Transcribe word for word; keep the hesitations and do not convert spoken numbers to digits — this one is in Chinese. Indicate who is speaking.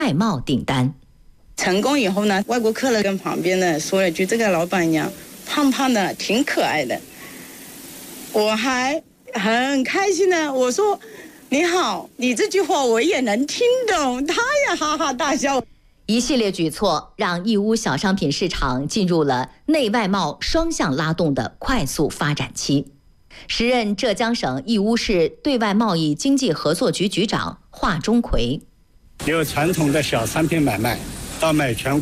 Speaker 1: 外贸订单。
Speaker 2: 成功以后呢，外国客人跟旁边的说了一句：“这个老板娘胖胖的，挺可爱的。”我还很开心的，我说：“你好，你这句话我也能听懂。”他也哈哈大笑。
Speaker 1: 一系列举措让义乌小商品市场进入了内外贸双向拉动的快速发展期。时任浙江省义乌市对外贸易经济合作局局长华钟奎：
Speaker 3: 由传统的小商品买卖到买全